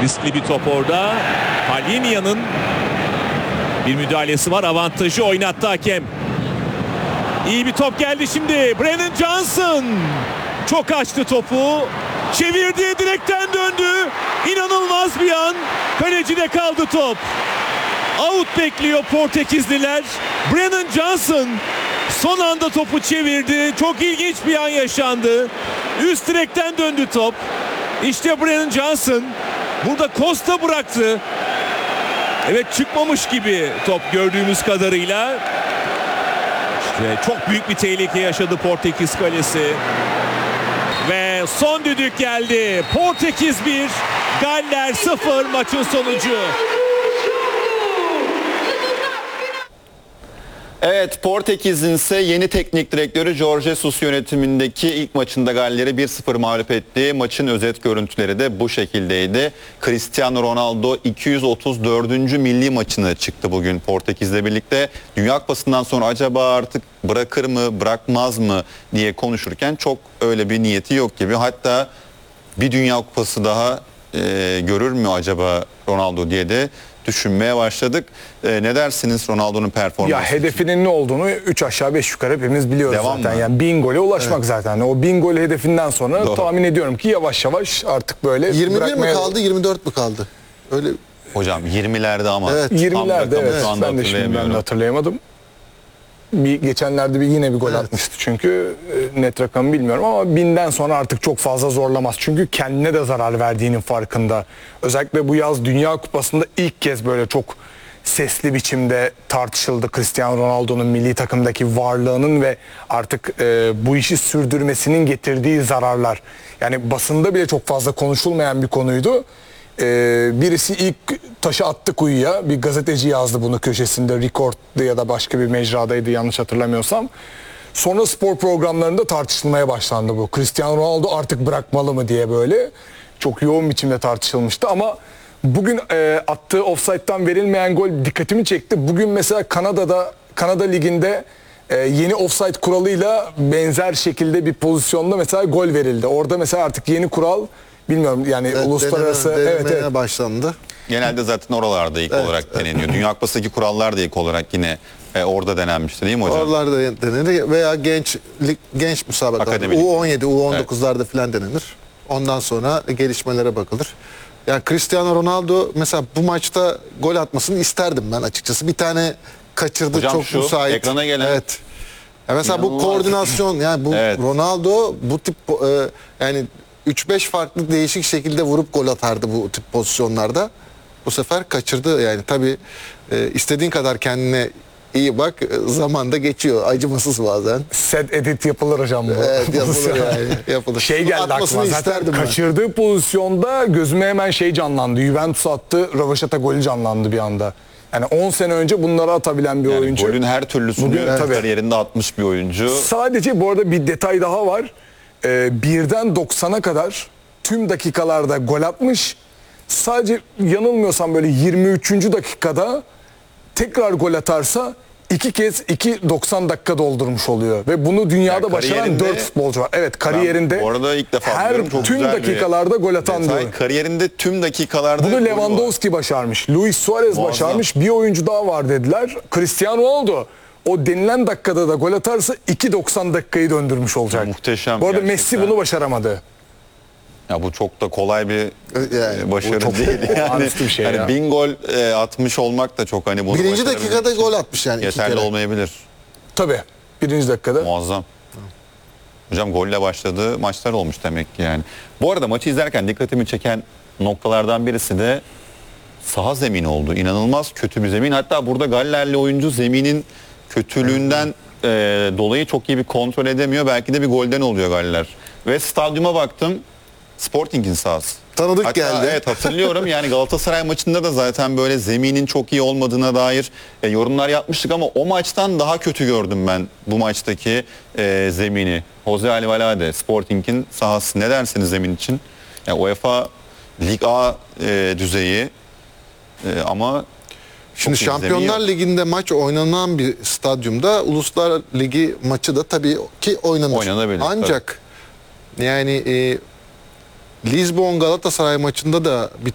Riskli bir top orada. Palhinha'nın bir müdahalesi var. Avantajı oynattı hakem. İyi bir top geldi şimdi. Brennan Johnson çok açtı topu. Çevirdi, direkten döndü. İnanılmaz bir an. Kalecide kaldı top. Out bekliyor Portekizliler. Brennan Johnson son anda topu çevirdi. Çok ilginç bir an yaşandı. Üst direkten döndü top. İşte Brennan Johnson burada Costa bıraktı. Evet, çıkmamış gibi top gördüğümüz kadarıyla. İşte çok büyük bir tehlike yaşadı Portekiz kalesi. Ve son düdük geldi. Portekiz 1, Galler 0 maçın sonucu. Evet, Portekiz'in ise yeni teknik direktörü Jorge Jesus yönetimindeki ilk maçında Galler'i 1-0 mağlup etti. Maçın özet görüntüleri de bu şekildeydi. Cristiano Ronaldo 234. milli maçına çıktı bugün Portekiz'le birlikte. Dünya Kupası'ndan sonra acaba artık bırakır mı, bırakmaz mı diye konuşurken çok öyle bir niyeti yok gibi. Hatta bir Dünya Kupası daha görür mü acaba Ronaldo diye de düşünmeye başladık. Ne dersiniz Ronaldo'nun performansı? Ya hedefinin ne olduğunu 3 aşağı 5 yukarı hepimiz biliyoruz Devam zaten. mı? Yani 1000 gole ulaşmak zaten. O 1000 gol hedefinden sonra Doğru. tahmin ediyorum ki yavaş yavaş artık böyle 21 mi kaldı, 24 mi kaldı? Öyle Hocam 20'lerde ama. Evet. 20'lerde Tam evet. şu anda Ben de şimdi hatırlayamıyorum. hatırlayamadım. Geçenlerde yine bir gol atmıştı çünkü net rakamı bilmiyorum ama 1000'den sonra artık çok fazla zorlamaz. Çünkü kendine de zarar verdiğinin farkında. Özellikle bu yaz Dünya Kupası'nda ilk kez böyle çok sesli biçimde tartışıldı Cristiano Ronaldo'nun milli takımdaki varlığının ve artık bu işi sürdürmesinin getirdiği zararlar. Yani basında bile çok fazla konuşulmayan bir konuydu. Birisi ilk taşı attı kuyuya, bir gazeteci yazdı bunu köşesinde, Record'da ya da başka bir mecradaydı yanlış hatırlamıyorsam. Sonra spor programlarında tartışılmaya başlandı bu. Cristiano Ronaldo artık bırakmalı mı diye böyle çok yoğun biçimde tartışılmıştı ama bugün attığı offside'dan verilmeyen gol dikkatimi çekti. Bugün mesela Kanada Ligi'nde yeni offside kuralıyla benzer şekilde bir pozisyonda mesela gol verildi. Orada mesela artık yeni kural, bilmiyorum yani uluslararası denemeye başlandı. Genelde zaten oralarda ilk olarak deneniyor. Dünya Kupası'ndaki kurallar da ilk olarak yine orada denenmişti değil mi hocam? Oralarda denenir veya genç müsabakalar, Akademilik. U17, U19'larda falan denenir. Ondan sonra gelişmelere bakılır. Yani Cristiano Ronaldo mesela bu maçta gol atmasını isterdim ben açıkçası. Bir tane kaçırdı, Hocam çok şu müsait. ekrana gelen- Evet. Ya mesela bu İnanılmaz. koordinasyon, yani bu Evet. Ronaldo bu tip yani 3-5 farklı değişik şekilde vurup gol atardı bu tip pozisyonlarda. Bu sefer kaçırdı yani. Tabii istediğin kadar kendine iyi bak, zaman da geçiyor. Acımasız bazen. set edit yapılır hocam bu. Evet, yapılır yani. Yapılır. Şey geldi Atmasını aklıma zaten isterdim ben. kaçırdığı pozisyonda gözüme hemen şey canlandı. Juventus attı, rövaşata golü canlandı bir anda. Yani 10 sene önce bunları atabilen bir Yani oyuncu. golün her türlüsünü Bugün, tabii. kariyerinde atmış bir oyuncu. Sadece bu arada bir detay daha var. 1'den 90'a kadar tüm dakikalarda gol atmış. Sadece yanılmıyorsam böyle 23. dakikada tekrar gol atarsa 2 kez 90 dakika doldurmuş oluyor. Ve bunu dünyada Yani başaran kariyerinde- 4 futbolcu var. Evet, kariyerinde bu arada ilk defa duyuyorum. Çok tüm güzel bir dakikalarda gol atan detay. diyor. Kariyerinde tüm dakikalarda Bunu golü var. Lewandowski başarmış. Luis Suarez Muazzam. başarmış. Bir oyuncu daha var dediler. Cristiano Ronaldo o denilen dakikada da gol atarsa 90 dakikayı döndürmüş olacak. Muhteşem Bu arada gerçekten. Messi bunu başaramadı. Ya bu çok da kolay bir Yani başarı çok değil. Yani, olağanüstü bir şey ya. hani 1000 gol atmış olmak da çok hani bunu Birinci başarabilmek dakikada için gol atmış yani 2 yeterli kere. olmayabilir. Tabii. Birinci dakikada. Muazzam. Hocam golle başladığı maçlar olmuş demek ki yani. Bu arada maçı izlerken dikkatimi çeken noktalardan birisi de saha zemini oldu. İnanılmaz kötü bir zemin. Hatta burada Gallerli oyuncu zeminin kötülüğünden dolayı çok iyi bir kontrol edemiyor. Belki de bir golden oluyor Galler. Ve stadyuma baktım. Sporting'in sahası. Tanıdık Hatta geldi. evet hatırlıyorum yani Galatasaray maçında da zaten böyle zeminin çok iyi olmadığına dair yorumlar yapmıştık ama o maçtan daha kötü gördüm ben bu maçtaki zemini. Jose Alvalade, Sporting'in sahası. Ne dersiniz zemin için? Yani UEFA Lig A düzeyi ama Şimdi çok iyi zemin Şampiyonlar yok. Ligi'nde maç oynanan bir stadyumda Uluslar Ligi maçı da tabii ki oynanır. Oynanabilir, Ancak yani Lizbon Galatasaray maçında da bir